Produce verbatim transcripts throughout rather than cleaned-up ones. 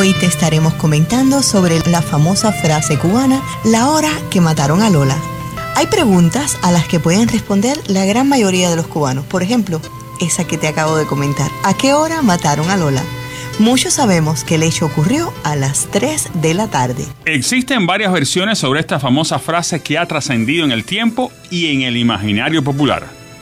Hoy te estaremos comentando sobre la famosa frase cubana, la hora que mataron a Lola. Hay preguntas a las que pueden responder la gran mayoría de los cubanos. Por ejemplo, esa que te acabo de comentar. ¿A qué hora mataron a Lola? Muchos sabemos que el hecho ocurrió a las tres de la tarde. Existen varias versiones sobre esta famosa frase que ha trascendido en el tiempo y en el imaginario popular.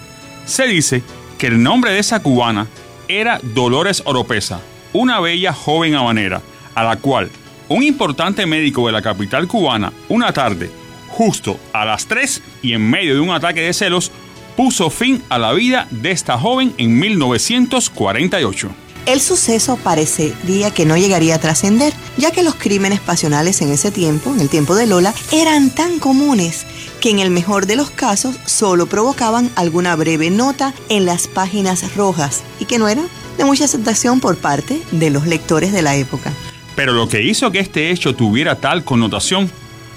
Se dice que el nombre de esa cubana era Dolores Oropesa, una bella joven habanera, a la cual un importante médico de la capital cubana, una tarde, justo a las tres y en medio de un ataque de celos, puso fin a la vida de esta joven en mil novecientos cuarenta y ocho. El suceso parecería que no llegaría a trascender, ya que los crímenes pasionales en ese tiempo, en el tiempo de Lola, eran tan comunes que en el mejor de los casos solo provocaban alguna breve nota en las páginas rojas y que no era de mucha aceptación por parte de los lectores de la época. Pero lo que hizo que este hecho tuviera tal connotación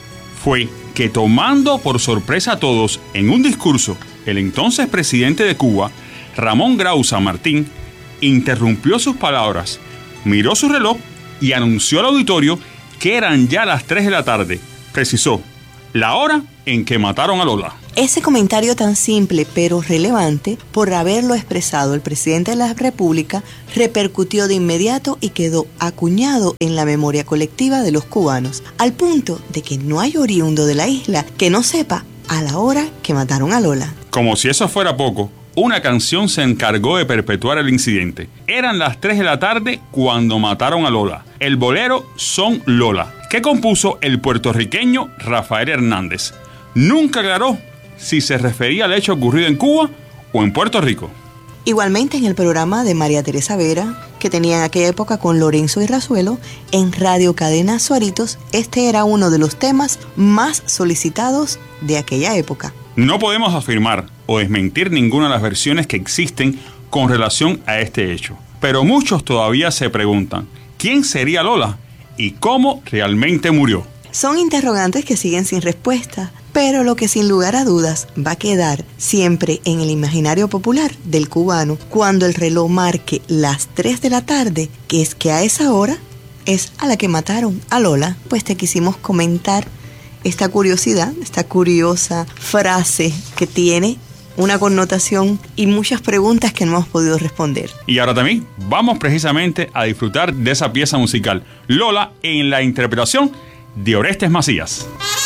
fue que, tomando por sorpresa a todos, en un discurso, el entonces presidente de Cuba, Ramón Grau San Martín, interrumpió sus palabras, miró su reloj y anunció al auditorio que eran ya las tres de la tarde. Precisó la hora en que mataron a Lola. Ese comentario tan simple pero relevante, por haberlo expresado el presidente de la República, repercutió de inmediato y quedó acuñado en la memoria colectiva de los cubanos, al punto de que no hay oriundo de la isla que no sepa a la hora que mataron a Lola. Como si eso fuera poco, una canción se encargó de perpetuar el incidente. Eran las tres de la tarde cuando mataron a Lola. El bolero Son Lola, que compuso el puertorriqueño Rafael Hernández. Nunca aclaró si se refería al hecho ocurrido en Cuba o en Puerto Rico. Igualmente en el programa de María Teresa Vera, que tenía en aquella época con Lorenzo Irrazuelo, en Radio Cadena Suaritos, este era uno de los temas más solicitados de aquella época. No podemos afirmar o desmentir ninguna de las versiones que existen con relación a este hecho, pero muchos todavía se preguntan, ¿quién sería Lola y cómo realmente murió? Son interrogantes que siguen sin respuesta, pero lo que sin lugar a dudas va a quedar siempre en el imaginario popular del cubano cuando el reloj marque las tres de la tarde, que es que a esa hora es a la que mataron a Lola. Pues te quisimos comentar esta curiosidad, esta curiosa frase que tiene una connotación y muchas preguntas que no hemos podido responder. Y ahora también vamos precisamente a disfrutar de esa pieza musical, Lola, en la interpretación de Orestes Macías.